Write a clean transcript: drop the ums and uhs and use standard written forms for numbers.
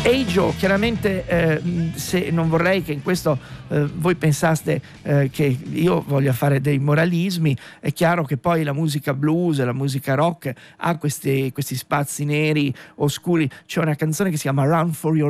Hey Joe, chiaramente se non vorrei che in questo voi pensaste che io voglia fare dei moralismi, è chiaro che poi la musica blues e la musica rock ha questi spazi neri oscuri. C'è una canzone che si chiama Run for Your